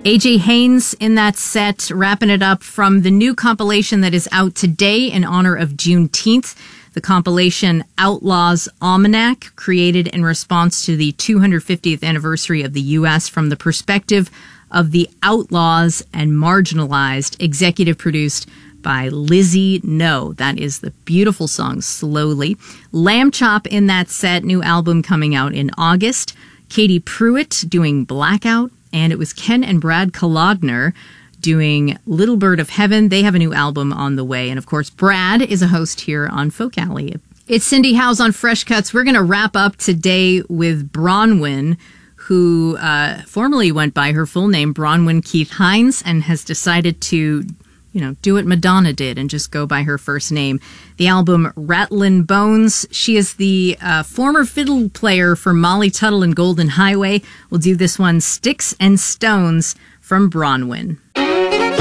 AJ Haynes in that set, wrapping it up from the new compilation that is out today in honor of Juneteenth. The compilation Outlaws Almanac, created in response to the 250th anniversary of the U.S. from the perspective of the outlaws and marginalized, executive produced by Lizzie No. That is the beautiful song Slowly. Lamb Chop in that set, new album coming out in August. Katie Pruitt doing Blackout. And it was Ken and Brad Kalogner doing Little Bird of Heaven. They have a new album on the way. And of course, Brad is a host here on Folk Alley. It's Cindy Howes on Fresh Cuts. We're going to wrap up today with Bronwyn, who formerly went by her full name, Bronwyn Keith Hines, and has decided to, do what Madonna did and just go by her first name. The album Rattlin' Bones. She is the former fiddle player for Molly Tuttle and Golden Highway. We'll do this one, Sticks and Stones, from Bronwyn.